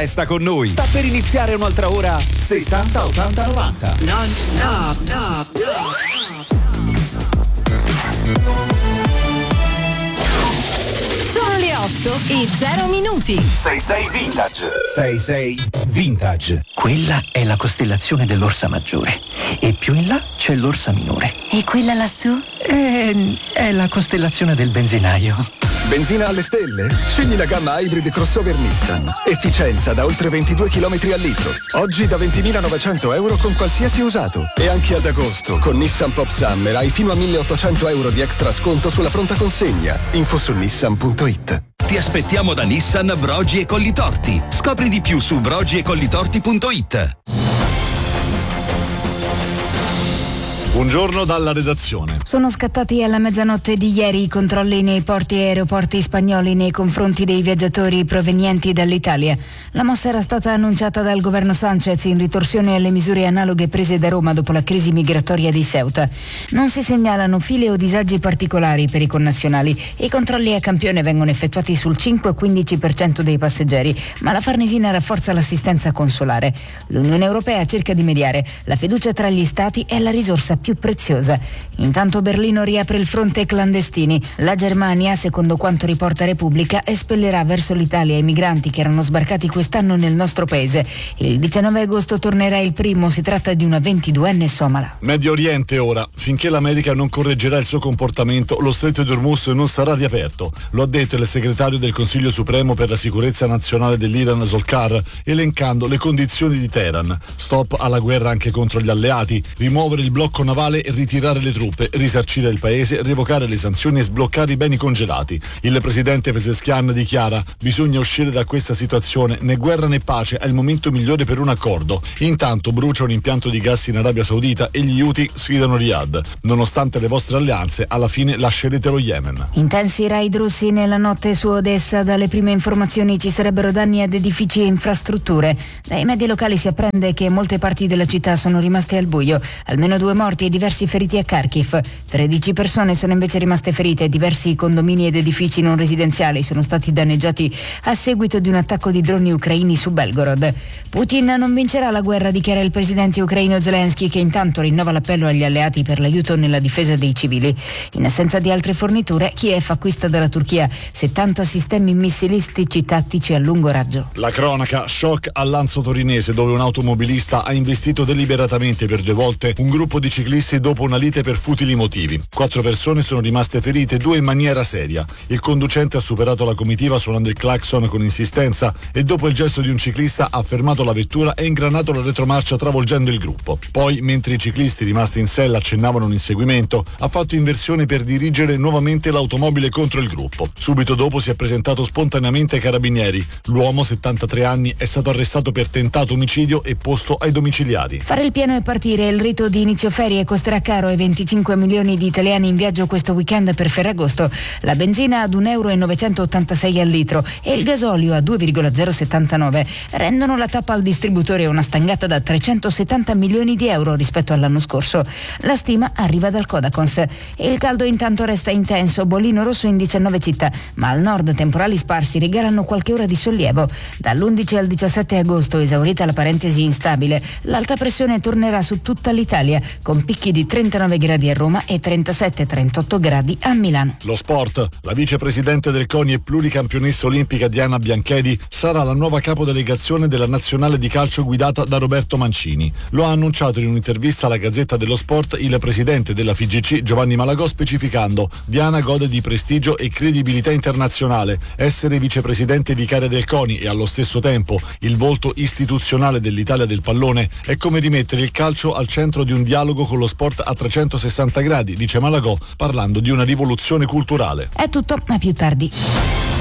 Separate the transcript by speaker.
Speaker 1: Resta con noi. Sta per iniziare un'altra ora 70 80 90.
Speaker 2: Non stop, no.
Speaker 3: Sono le 8:0.
Speaker 1: 66 Vintage. 66 Vintage.
Speaker 4: Quella è la costellazione dell'Orsa Maggiore e più in là c'è l'Orsa Minore.
Speaker 3: E quella lassù?
Speaker 4: È la costellazione del benzinaio.
Speaker 5: Benzina alle stelle? Scegli la gamma Hybrid Crossover Nissan. Efficienza da oltre 22 km al litro. Oggi da 20.900 euro con qualsiasi usato. E anche ad agosto con Nissan Pop Summer hai fino a 1.800 euro di extra sconto sulla pronta consegna. Info su nissan.it.
Speaker 6: Ti aspettiamo da Nissan Brogi e Collitorti. Scopri di più su brogiecollitorti.it.
Speaker 7: Buongiorno dalla redazione.
Speaker 8: Sono scattati alla mezzanotte di ieri i controlli nei porti e aeroporti spagnoli nei confronti dei viaggiatori provenienti dall'Italia. La mossa era stata annunciata dal governo Sanchez in ritorsione alle misure analoghe prese da Roma dopo la crisi migratoria di Ceuta. Non si segnalano file o disagi particolari per i connazionali. I controlli a campione vengono effettuati sul 5-15% dei passeggeri, ma la Farnesina rafforza l'assistenza consolare. L'Unione Europea cerca di mediare. La fiducia tra gli stati è la risorsa più preziosa. Intanto Berlino riapre il fronte clandestini. La Germania, secondo quanto riporta Repubblica, espellerà verso l'Italia i migranti che erano sbarcati quest'anno nel nostro paese. Il 19 agosto tornerà il primo, si tratta di una 22enne somala.
Speaker 7: Medio Oriente ora. Finché l'America non correggerà il suo comportamento, lo stretto di Hormuz non sarà riaperto. Lo ha detto il segretario del Consiglio Supremo per la sicurezza nazionale dell'Iran, Zolkar, elencando le condizioni di Teheran. Stop alla guerra anche contro gli alleati, rimuovere il blocco navale e ritirare le truppe, risarcire il paese, revocare le sanzioni e sbloccare i beni congelati. Il presidente Pezeshkian dichiara: bisogna uscire da questa situazione, né guerra né pace, è il momento migliore per un accordo. Intanto brucia un impianto di gas in Arabia Saudita e gli Houthi sfidano Riyadh. Nonostante le vostre alleanze, alla fine lascerete lo Yemen.
Speaker 8: Intensi raid russi nella notte su Odessa. Dalle prime informazioni ci sarebbero danni ad edifici e infrastrutture. Dai media locali si apprende che molte parti della città sono rimaste al buio. Almeno 2 morti e diversi feriti a Kharkiv. 13 persone sono invece rimaste ferite. Diversi condomini ed edifici non residenziali sono stati danneggiati a seguito di un attacco di droni ucraini su Belgorod. Putin non vincerà la guerra, dichiara il presidente ucraino Zelensky, che intanto rinnova l'appello agli alleati per l'aiuto nella difesa dei civili. In assenza di altre forniture, Kiev acquista dalla Turchia 70 sistemi missilistici tattici a lungo raggio.
Speaker 7: La cronaca, shock a Lanzo Torinese, dove un automobilista ha investito deliberatamente per 2 volte un gruppo di ciclisti dopo una lite per futili motivi. 4 persone sono rimaste ferite, 2 in maniera seria. Il conducente ha superato la comitiva suonando il clacson con insistenza e dopo il gesto di un ciclista ha fermato la vettura e ingranato la retromarcia travolgendo il gruppo. Poi, mentre i ciclisti rimasti in sella accennavano un inseguimento, ha fatto inversione per dirigere nuovamente l'automobile contro il gruppo. Subito dopo si è presentato spontaneamente ai carabinieri. L'uomo, 73 anni, è stato arrestato per tentato omicidio e posto ai domiciliari.
Speaker 8: Fare il pieno e partire. Il rito di inizio ferie costerà caro ai 25 milioni di italiani in viaggio questo weekend per Ferragosto. La benzina ad 1,986 euro al litro e il gasolio a 2,079 rendono la tappa al distributore una stangata da 370 milioni di euro rispetto all'anno scorso. La stima arriva dal Codacons. Il caldo intanto resta intenso, bollino rosso in 19 città, ma al nord temporali sparsi regalano qualche ora di sollievo. Dall'11 al 17 agosto, esaurita la parentesi instabile, l'alta pressione tornerà su tutta l'Italia, con picchi di 39 gradi a Roma e 37-38 gradi a Milano.
Speaker 7: Lo sport. La vicepresidente del CONI e pluricampionessa olimpica Diana Bianchedi sarà la nuova capodelegazione della nazionale di calcio guidata da Roberto Mancini. Lo ha annunciato in un'intervista alla Gazzetta dello Sport il presidente della FIGC Giovanni Malagò, specificando: Diana gode di prestigio e credibilità internazionale. Essere vicepresidente vicaria del CONI e allo stesso tempo il volto istituzionale dell'Italia del pallone è come rimettere il calcio al centro di un dialogo con lo sport a 360 gradi, dice Malagò, parlando di una rivoluzione culturale.
Speaker 8: È tutto, a più tardi.